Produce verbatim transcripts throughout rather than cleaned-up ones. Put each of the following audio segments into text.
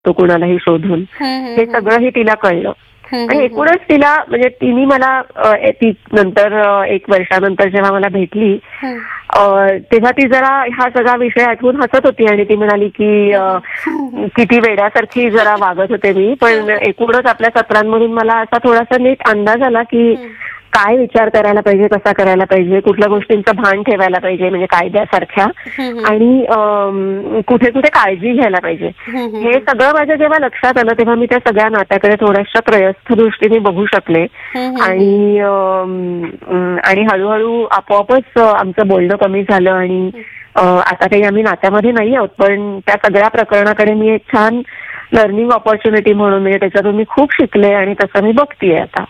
शकतो कुणालाही शोधून, हे सगळंही तिला कळलं. आणि एकूणच तिला म्हणजे तिने मला ती नंतर एक वर्षानंतर जेव्हा मला भेटली तेव्हा ती जरा हा सगळा विषय आठवून हसत होती आणि ती म्हणाली की किती वेड्यासारखी जरा वागत होते मी, पण एकूणच आपल्या सत्रांमधून मला असा थोडासा नीट अंदाज आला की काय विचार करायला पाहिजे, कसा करायला पाहिजे, कुठल्या गोष्टींचं भान ठेवायला पाहिजे म्हणजे कायद्यासारख्या, आणि कुठे कुठे काळजी घ्यायला पाहिजे. हे सगळं माझ्या जेव्हा लक्षात आलं तेव्हा मी त्या सगळ्या नात्याकडे थोड्याशा त्रयस्थ दृष्टीने बघू शकले. आणि आणि हळूहळू आपोआपच आमचं बोलणं कमी झालं आणि आता काही आम्ही नात्यामध्ये नाही आहोत, पण त्या सगळ्या प्रकरणाकडे मी एक छान लर्निंग ऑपॉर्च्युनिटी म्हणून म्हणजे त्याच्यातून मी खूप शिकले आणि तसं मी बघतीये आता.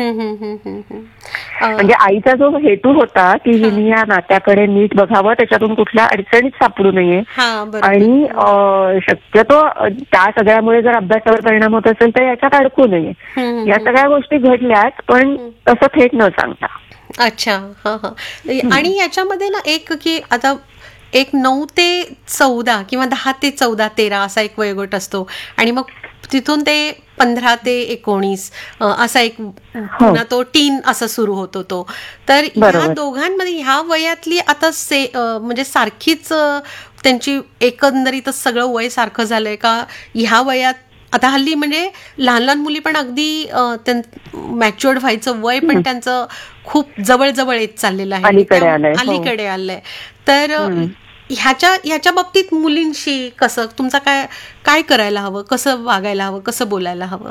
म्हणजे आईचा जो हेतू होता की हिने या नात्याकडे नीट बघावं, त्याच्यातून कुठल्या अडचणीत सापडू नये आणि शक्यतो त्या सगळ्यामुळे जर अभ्यासावर परिणाम होत असेल तर याच्यात अडकू नये, या सगळ्या गोष्टी घडल्यात पण तसं थेट न सांगता. अच्छा. आणि याच्यामध्ये ना एक की आता एक नऊ ते चौदा किंवा दहा ते चौदा तेरा असा एक वयोगट असतो आणि मग तिथून ते पंधरा ते एकोणीस असा एक पुन्हा तो टीन असं सुरू होतो तो. तर ह्या दोघांमध्ये ह्या वयातली आता से म्हणजे सारखीच त्यांची एकंदरीतच सगळं वय सारखं झालंय का ह्या वयात? आता हल्ली म्हणजे लहान लहान मुली पण अगदी मॅच्युअर्ड व्हायचं वय पण त्यांचं खूप जवळ जवळ येत चाललेलं आहे, अलीकडे आलंय. तर ह्याच्या ह्याच्या बाबतीत मुलींशी कसं तुमचा काय काय करायला हवं, कसं वागायला हवं, कसं बोलायला हवं?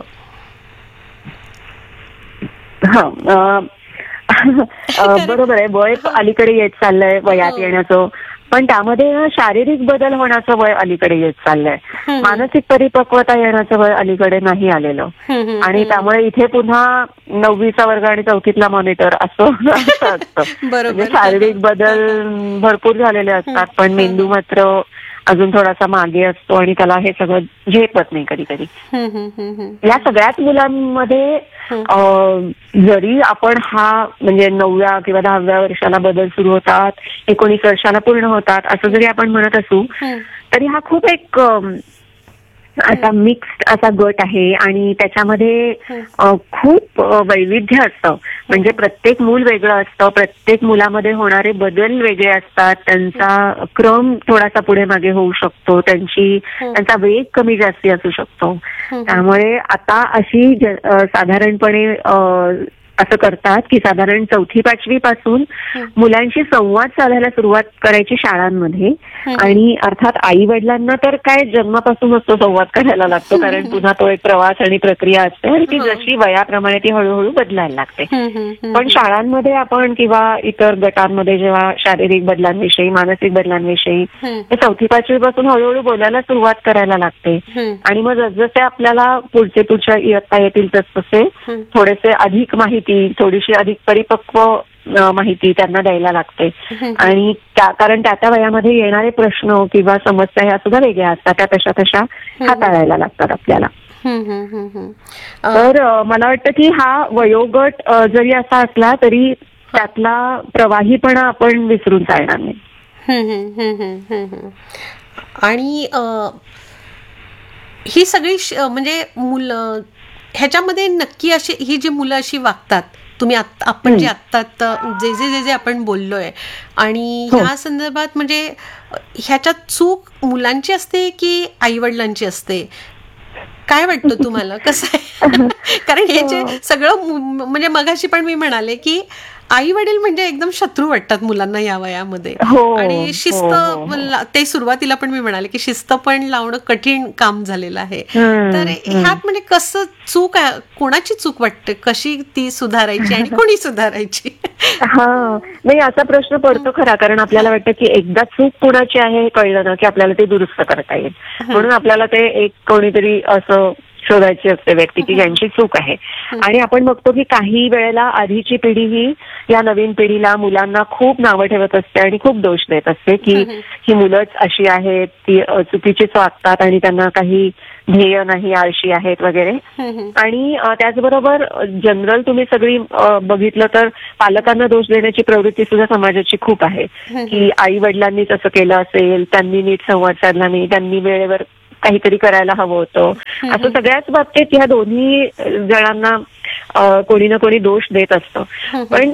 हा बरोबर आहे, वय अलीकडे येत चाललंय वयात येण्याचं, पण त्यामध्ये शारीरिक बदल होण्याचं वय अलीकडे येत चाललंय, मानसिक परिपक्वता येण्याचं वय अलीकडे नाही आलेलं. आणि त्यामुळे इथे पुन्हा नववीचा वर्ग आणि चौथीतला मॉनिटर असं असतं. म्हणजे शारीरिक बदल भरपूर झालेले असतात पण मेंदू मात्र अजून थोडासा मागे असतो आणि त्याला हे सगळं झेपत नाही कधी कधी. या सगळ्याच मुलांमध्ये जरी आपण हा म्हणजे नवव्या किंवा दहाव्या वर्षाला बदल सुरू होतात, एकोणीस वर्षाला पूर्ण होतात असं जरी आपण म्हणत असू तरी हा खूप एक असा मिक्स्ड असा गट आहे आणि त्याच्यामध्ये खूप वैविध्य असतं. म्हणजे प्रत्येक मूल वेगळं असतं, प्रत्येक मुलामध्ये होणारे बदल वेगळे असतात, त्यांचा क्रम थोडासा पुढे मागे होऊ शकतो, त्यांची त्यांचा वेग कमी जास्ती असू शकतो. त्यामुळे आता अशी साधारणपणे असं करतात की साधारण चौथी पाचवी पासून मुलांशी संवाद साधायला सुरुवात करायची शाळांमध्ये. आणि अर्थात आई वडिलांना तर काय जन्मापासूनच तो संवाद करायला लागतो, कारण पुन्हा तो एक प्रवास आणि प्रक्रिया असते आणि ती जशी वयाप्रमाणे ती हळूहळू बदलायला लागते. पण शाळांमध्ये आपण किंवा इतर गटांमध्ये जेव्हा शारीरिक बदलांविषयी, मानसिक बदलांविषयी चौथी पाचवी पासून हळूहळू बोलायला सुरुवात करायला लागते. आणि मग जसजसे आपल्याला पुढचे पुढच्या इयत्ता येतील तसतसे थोडेसे अधिक माहिती, थोडीशी अधिक परिपक्व माहिती त्यांना द्यायला लागते. आणि त्या कारण त्या त्या वयामध्ये येणारे प्रश्न किंवा समस्या ह्या सुद्धा वेगळ्या असतात, त्या तशा तशा हाताळायला लागतात आपल्याला. तर मला वाटतं की हा वयोगट जरी असा असला तरी त्यातला प्रवाहीपणा आपण विसरून चालणार नाही. आणि ही सगळी म्हणजे मुलं ह्याच्यामध्ये नक्की अशी ही जी मुलं अशी वागतात, तुम्ही आपण जे आत्ता जे जे जे जे आपण बोललोय आणि ह्या संदर्भात म्हणजे ह्याच्यात चूक मुलांची असते की आई वडिलांची असते? काय वाटतं तुम्हाला, कसं आहे? कारण हे जे सगळं म्हणजे मगाशी पण मी म्हणाले की आई वडील म्हणजे एकदम शत्रू वाटतात मुलांना या वयामध्ये. आणि शिस्त, ते सुरुवातीला पण मी म्हणाले की शिस्त पण लावणं कठीण काम झालेलं आहे. तर ह्यात म्हणजे कसं चूक, कोणाची चूक वाटते, कशी ती सुधारायची आणि कोणी सुधारायची? हा नाही, असा प्रश्न पडतो खरा, कारण आपल्याला वाटतं की एकदा चूक कुणाची आहे हे कळलं ना की आपल्याला ते दुरुस्त करता येईल, म्हणून आपल्याला ते एक कोणीतरी असं शोधायची असते व्यक्ती की ज्यांची चूक आहे. आणि आपण बघतो की काही वेळेला आधीची पिढी ही या नवीन पिढीला, मुलांना खूप नावं ठेवत असते आणि खूप दोष देत असते की ही मुलंच अशी आहेत, ती चुकीचीच वागतात आणि त्यांना काही ध्येय नाही, आळशी आहेत वगैरे. आणि त्याचबरोबर जनरल तुम्ही सगळी बघितलं तर पालकांना दोष देण्याची प्रवृत्ती सुद्धा समाजाची खूप आहे की आई वडिलांनीच असं केलं असेल, त्यांनी नीट संवाद साधला नाही, त्यांनी वेळेवर काहीतरी करायला हवं होतं. असं सगळ्याच बाबतीत ह्या दोन्ही जणांना कोणी ना कोणी दोष देत असतं. पण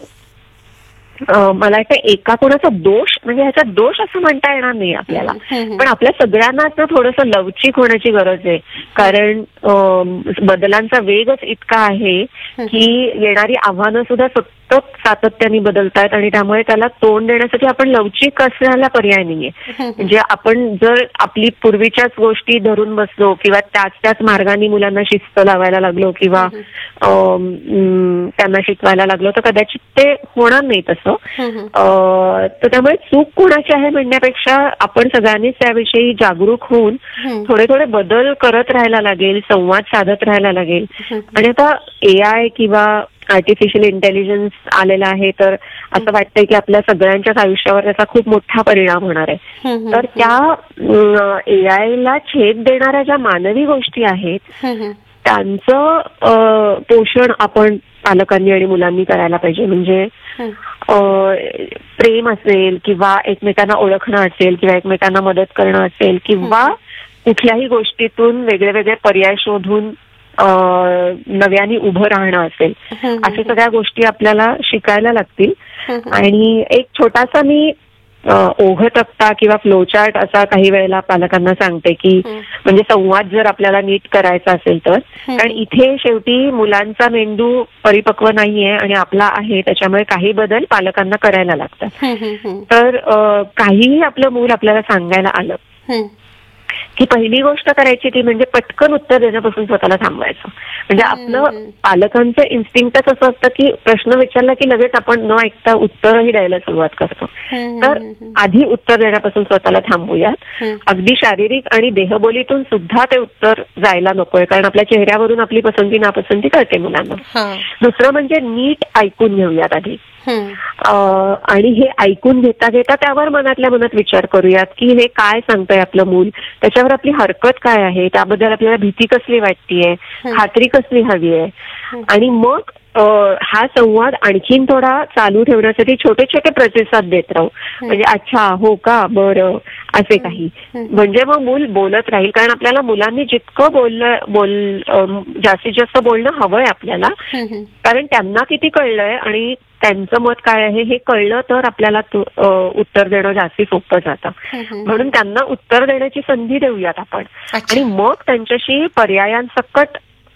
मला वाटतं एका कोणाचा दोष म्हणजे ह्याचा दोष असं म्हणता येणार नाही आपल्याला, पण आपल्या सगळ्यांनाच ना थोडंसं लवचिक होण्याची गरज आहे. कारण बदलांचा वेगच इतका आहे की येणारी आव्हानं सुद्धा सतत सातत्याने बदलतात आणि त्यामुळे त्याला तोंड देण्यासाठी आपण लवचिक असण्याला पर्याय नाहीये. म्हणजे आपण जर आपली पूर्वीच्याच गोष्टी धरून बसलो किंवा त्याच त्याच मार्गाने मुलांना शिस्त लावायला लागलो किंवा त्यांना शिकवायला लागलो तर कदाचित ते होणार नाही तसं. तर त्यामुळे चूक कोणाची आहे म्हणण्यापेक्षा आपण सगळ्यांनीच त्याविषयी जागरूक होऊन थोडे थोडे बदल करत राहायला लागेल, संवाद साधत राहायला लागेल. आणि आता ए आय किंवा आर्टिफिशियल इंटेलिजन्स आलेला आहे तर असं वाटतंय की आपल्या सगळ्यांच्याच आयुष्यावर त्याचा खूप मोठा परिणाम होणार आहे. तर त्या ए आय ला छेद देणाऱ्या ज्या मानवी गोष्टी आहेत त्यांचं पोषण आपण पालकांनी आणि मुलांनी करायला पाहिजे. म्हणजे प्रेम असेल किंवा एकमेकांना ओळखणं असेल किंवा एकमेकांना मदत करणं असेल किंवा कुठल्याही गोष्टीतून वेगळे वेगळे पर्याय शोधून नव्याने उभं राहणं असेल, अशा सगळ्या गोष्टी आपल्याला शिकायला लागतील. आणि एक छोटासा मी ओघ तक्ता किंवा फ्लोचार्ट असा काही वेळेला पालकांना सांगते की म्हणजे संवाद जर आपल्याला नीट करायचा असेल तर, कारण इथे शेवटी मुलांचा मेंदू परिपक्व नाहीये आणि आपला आहे, त्याच्यामुळे काही बदल पालकांना करायला लागतात. तर काहीही आपलं मूल आपल्याला सांगायला आलं की पहिली गोष्ट करायची ती म्हणजे पटकन उत्तर देण्यापासून स्वतःला थांबवायचं. म्हणजे आपलं पालकांचं इन्स्टिंक्टच असं असतं की प्रश्न विचारला की लगेच आपण न ऐकता उत्तरही द्यायला सुरुवात करतो. तर आधी उत्तर देण्यापासून स्वतःला थांबूयात. अगदी शारीरिक आणि देहबोलीतून सुद्धा ते उत्तर जायला नकोय, कारण आपल्या चेहऱ्यावरून आपली पसंती नापसंती कळते मुलांना. दुसरं म्हणजे नीट ऐकून घेऊयात आधी, आणि हे ऐकून घेता घेता त्यावर मनातल्या मनात विचार करूयात की हे काय सांगतंय आपलं मूल, त्याच्यावर आपली हरकत काय आहे, त्याबद्दल आपल्याला भीती कसली वाटतेय, खात्री कसली हवी आहे. आणि मग हा संवाद आणखीन थोडा चालू ठेवण्यासाठी छोटे छोटे प्रतिसाद देत राहू. म्हणजे अच्छा, हो का, बरं, असे काही. म्हणजे मग मूल बोलत राहील. कारण आपल्याला मुलांनी जितकं बोललं बोल जास्तीत जास्त बोलणं हवंय आपल्याला, कारण त्यांना किती कळलंय आणि त्यांचं मत काय आहे हे कळलं तर आपल्याला उत्तर देणं जास्ती सोपं जातं. म्हणून त्यांना उत्तर देण्याची संधी देऊयात आपण, आणि मग त्यांच्याशी पर्यायांसकट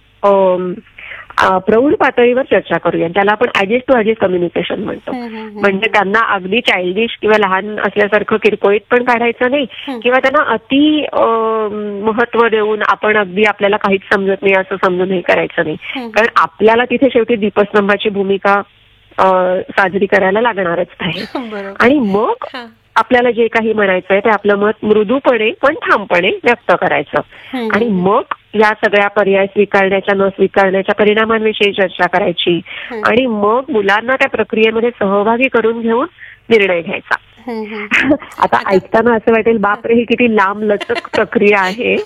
प्रौढ पातळीवर चर्चा करूया. त्याला आपण ऍजेस टू ऍजेस कम्युनिकेशन म्हणतो. म्हणजे त्यांना अगदी चाइल्डिश किंवा लहान असल्यासारखं किरकोळीत पण काढायचं नाही किंवा त्यांना अति महत्व देऊन आपण अगदी आपल्याला काहीच समजत नाही असं समजून हे करायचं नाही. कारण आपल्याला तिथे शेवटी दीपस्तंभाची भूमिका साजरी करायला लागणारच आहे. आणि मग आपल्याला जे काही म्हणायचंय ते आपलं मत मृदूपणे पण ठामपणे व्यक्त करायचं. आणि मग या सगळ्या पर्याय स्वीकारण्याच्या न स्वीकारण्याच्या परिणामांविषयी चर्चा करायची, आणि मग मुलांना त्या प्रक्रियेमध्ये सहभागी करून घेऊन निर्णय घ्यायचा. आता ऐकताना असं वाटेल बापरे ही किती लांब लचक प्रक्रिया आहे,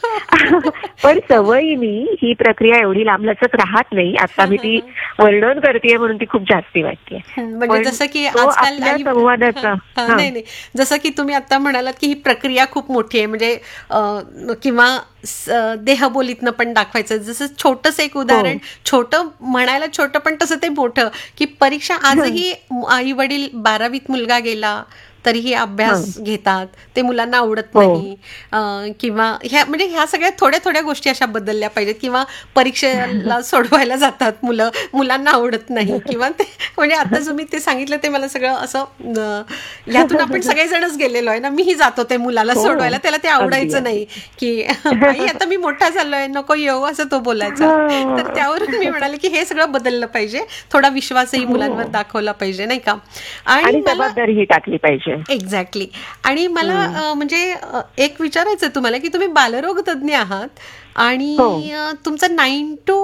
पण सवयीनी ही प्रक्रिया एवढी लांब लचक राहत नाही. आता मी ती वर्णन करतेय म्हणून ती खूप जास्ती वाटते. म्हणजे जसं की आजकाल संवादाचा नाही नाही जसं की तुम्ही आता म्हणालात की ही प्रक्रिया खूप मोठी आहे, म्हणजे किंवा देहबोलीतनं पण दाखवायचं. जसं छोटंसं एक उदाहरण, छोटं म्हणायला छोटं पण तसं ते मोठं, की परीक्षा आजही आई वडील बारावीत मुलगा गेला तरीही अभ्यास घेतात, ते मुलांना आवडत नाही. किंवा ह्या म्हणजे ह्या सगळ्या थोड्या थोड्या गोष्टी अशा बदलल्या पाहिजेत. किंवा परीक्षेला सोडवायला जातात मुलं, मुलांना आवडत नाही. किंवा ते म्हणजे आता तुम्ही ते सांगितलं ते मला सगळं असं, ह्यातून आपण सगळेजणच गेलेलो आहे ना. मीही जातो ते मुलाला सोडवायला, त्याला ते आवडायचं नाही की आई आता मी मोठा झालोय नको येऊ असं तो बोलायचा. तर त्यावरून मी म्हणाले की हे सगळं बदललं पाहिजे, थोडा विश्वासही मुलांवर दाखवला पाहिजे, नाही का. आणि जबाबदारीही टाकली पाहिजे. एक्झॅक्टली. आणि मला म्हणजे एक विचारायचं तुम्हाला की तुम्ही बालरोग तज्ञ आहात आणि तुमचं नाईन टू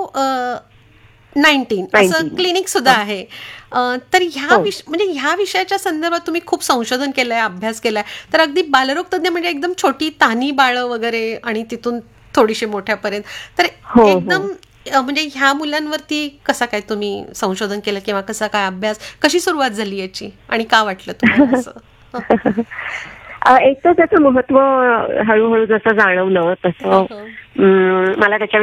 नाईन्टीन असं क्लिनिक सुद्धा आहे. तर ह्या विष म्हणजे ह्या विषयाच्या संदर्भात तुम्ही खूप संशोधन केलंय, अभ्यास केलाय. तर अगदी बालरोग तज्ञ म्हणजे एकदम छोटी तान्ही बाळं वगैरे आणि तिथून थोडीशी मोठ्यापर्यंत, तर एकदम म्हणजे ह्या मुलांवरती कसा काय तुम्ही संशोधन केलं किंवा कसा काय अभ्यास, कशी सुरुवात झाली याची आणि का वाटलं तुम्हाला असं? एक तर त्याचं महत्व हळूहळू जसं जाणवलं तसं मला त्याच्या